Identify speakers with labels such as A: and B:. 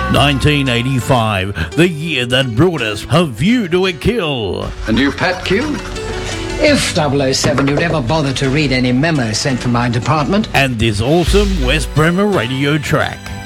A: 1985, the year that brought us A View to a Kill.
B: And you, Pat Q?
C: If 007 you'd ever bother to read any memos sent from my department.
A: And this awesome West Bremer radio track.